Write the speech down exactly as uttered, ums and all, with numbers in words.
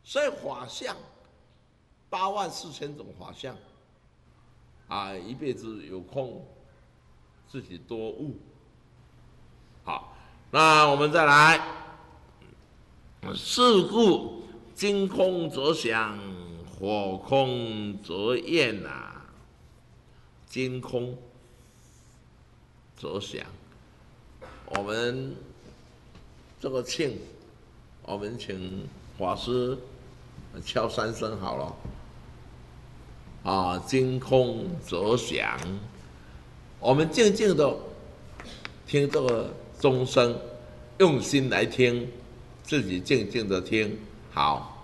所以法相八万四千种法相啊，一辈子有空自己多悟。好，那我们再来，是故金空则响，火空则焰啊。金空则响，我们这个磬，我们请法师敲三声好了。啊，金空则响，我们静静的听这个钟声，用心来听，自己静静的听，好。